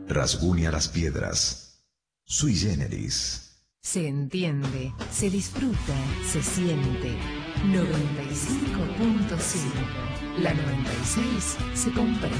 rasguña las piedras. Sui generis. Se entiende, se disfruta, se siente. 95.5. La 96 se comprende.